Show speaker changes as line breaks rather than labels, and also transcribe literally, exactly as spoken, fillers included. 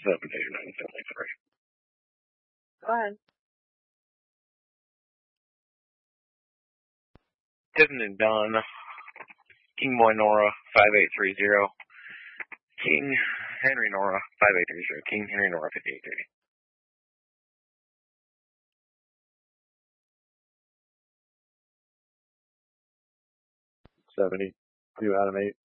seven eighty-nine seventy-three.
Go ahead.
Tiffin and Don, King Boy Nora, five eight three zero. King Henry Nora, five eight three zero. King Henry Nora, fifty-eight thirty.
seventy. Two out of eight.